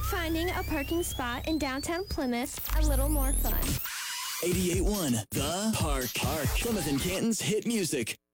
finding a parking spot in downtown Plymouth a little more fun. 88.1 The Park. Plymouth and Canton's hit music.